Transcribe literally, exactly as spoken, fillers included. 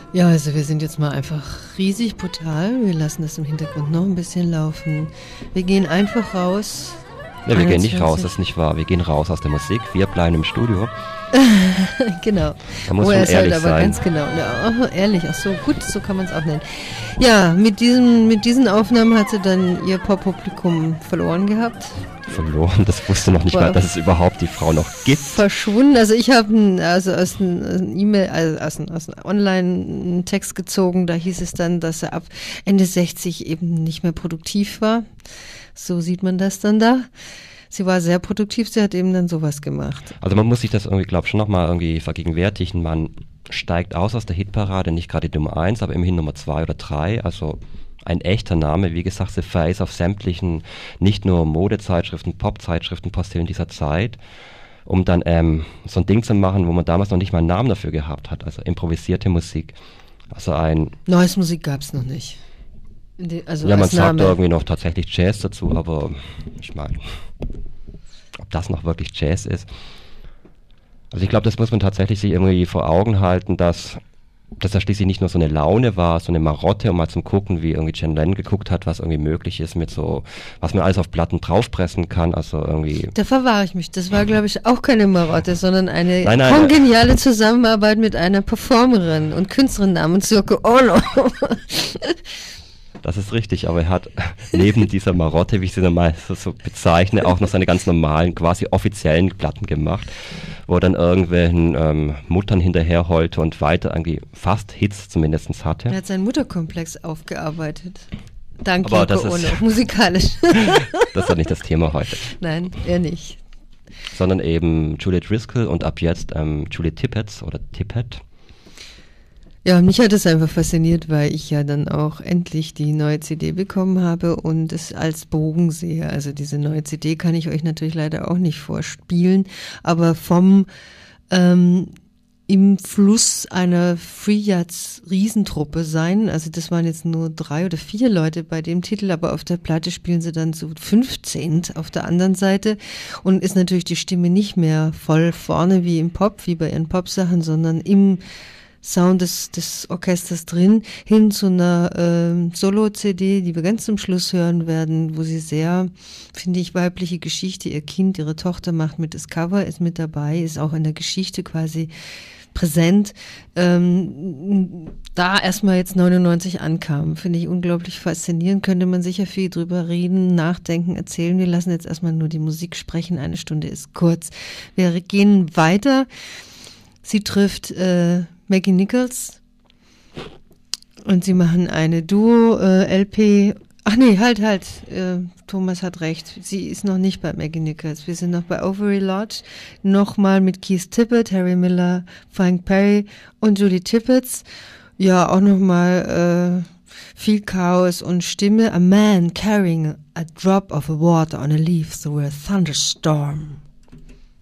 Ja, also wir sind jetzt mal einfach riesig brutal. Wir lassen das im Hintergrund noch ein bisschen laufen. Wir gehen einfach raus. Ne, wir gehen nicht raus, das ist nicht wahr. Wir gehen raus aus der Musik, wir bleiben im Studio. Genau. Da muss oh, man er ist ehrlich halt aber sein. ganz genau. Ja, oh, ehrlich, ach so, gut, so kann man es auch nennen. Ja, mit diesen, mit diesen Aufnahmen hat sie dann ihr Pop-Publikum verloren gehabt. Verloren, das wusste noch nicht War mal, dass es überhaupt die Frau noch gibt. Verschwunden. Also ich habe also aus einem E-Mail, also aus einem, aus einem Online-Text gezogen, da hieß es dann, dass er ab Ende sechzig eben nicht mehr produktiv war. So sieht man das dann da. Sie war sehr produktiv, sie hat eben dann sowas gemacht. Also man muss sich das irgendwie, glaube ich, schon nochmal irgendwie vergegenwärtigen. Man steigt aus aus der Hitparade, nicht gerade die Nummer eins, aber immerhin Nummer zwei oder drei. Also ein echter Name, wie gesagt, The Face auf sämtlichen, nicht nur Modezeitschriften, Popzeitschriften, Postillen dieser Zeit, um dann ähm, so ein Ding zu machen, wo man damals noch nicht mal einen Namen dafür gehabt hat. Also improvisierte Musik. Also ein... Neues Musik gab es noch nicht. Die, also ja, man als sagt Name. irgendwie noch tatsächlich Jazz dazu, aber ich meine, ob das noch wirklich Jazz ist. Also ich glaube, das muss man tatsächlich sich irgendwie vor Augen halten, dass dass das schließlich nicht nur so eine Laune war, so eine Marotte, um mal zum Gucken, wie irgendwie John Lennon geguckt hat, was irgendwie möglich ist mit so, was man alles auf Platten draufpressen kann, also irgendwie... Da verwahre ich mich. Das war, glaube ich, auch keine Marotte, sondern eine Nein, nein, kongeniale Zusammenarbeit mit einer Performerin und Künstlerin namens Yoko Ono. Das ist richtig, aber er hat neben dieser Marotte, wie ich sie normal so, so bezeichne, auch noch seine ganz normalen, quasi offiziellen Platten gemacht, wo er dann irgendwelchen ähm, Muttern hinterher heulte und weiter irgendwie fast Hits zumindest hatte. Er hat seinen Mutterkomplex aufgearbeitet. Dank Aber Yoko das Ono, ist- musikalisch. Das ist ja nicht das Thema heute. Nein, er nicht. Sondern eben Julie Driscoll und ab jetzt ähm, Julie Tippett oder Tippett. Ja, mich hat es einfach fasziniert, weil ich ja dann auch endlich die neue C D bekommen habe und es als Bogen sehe. Also diese neue C D kann ich euch natürlich leider auch nicht vorspielen, aber vom ähm, im Fluss einer Free Yards Riesentruppe sein. Also das waren jetzt nur drei oder vier Leute bei dem Titel, aber auf der Platte spielen sie dann so fünfzehn auf der anderen Seite und ist natürlich die Stimme nicht mehr voll vorne wie im Pop, wie bei ihren Pop-Sachen, sondern im Sound des, des Orchesters drin, hin zu einer ähm, Solo-C D, die wir ganz zum Schluss hören werden, wo sie sehr, finde ich, weibliche Geschichte, ihr Kind, ihre Tochter macht mit, das Cover ist mit dabei, ist auch in der Geschichte quasi präsent, ähm, da erstmal jetzt neunundneunzig ankam, finde ich unglaublich faszinierend, könnte man sicher viel drüber reden, nachdenken, erzählen. Wir lassen jetzt erstmal nur die Musik sprechen, eine Stunde ist kurz. Wir gehen weiter. Sie trifft äh, Maggie Nichols und sie machen eine Duo-L P. Ach nee, halt, halt, äh, Thomas hat recht. Sie ist noch nicht bei Maggie Nichols. Wir sind noch bei Overy Lodge. Nochmal mit Keith Tippett, Harry Miller, Frank Perry und Julie Tippett. Ja, auch nochmal äh, viel Chaos und Stimme. A man carrying a drop of water on a leaf through a thunderstorm.